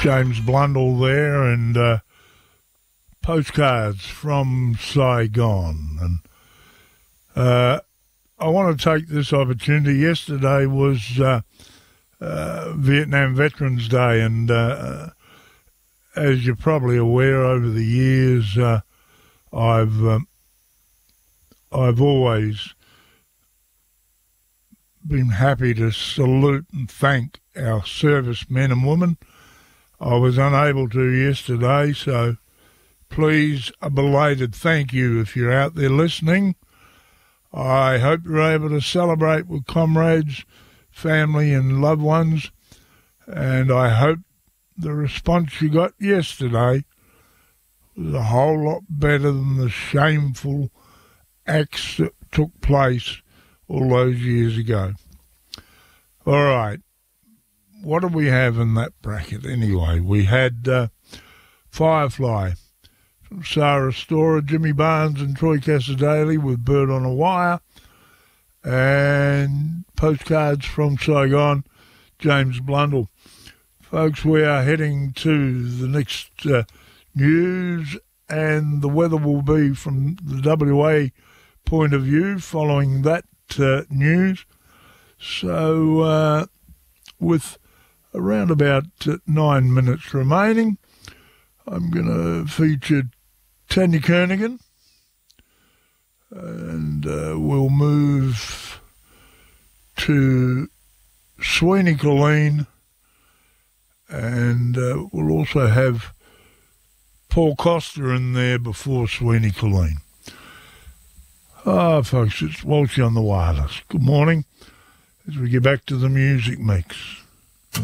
James Blundell there, and postcards from Saigon. And I want to take this opportunity. Yesterday was Vietnam Veterans Day, and as you're probably aware, over the years, I've always been happy to salute and thank our servicemen and women. I was unable to yesterday, so please, a belated thank you if you're out there listening. I hope you're able to celebrate with comrades, family and loved ones, and I hope the response you got yesterday was a whole lot better than the shameful acts that took place all those years ago. All right, what do we have in that bracket anyway? We had Firefly from Sarah Storer, Jimmy Barnes and Troy Cassadaly with Bird on a Wire, and postcards from Saigon, James Blundell. Folks, we are heading to the next news, and the weather will be from the WA point of view following that news. So with around about 9 minutes remaining, I'm going to feature Tanya Kernaghan, and we'll move to Sweeney Colleen, and we'll also have Paul Costa in there before Sweeney Colleen. Folks, it's Walshy on the Wireless. Good morning as we get back to the music mix.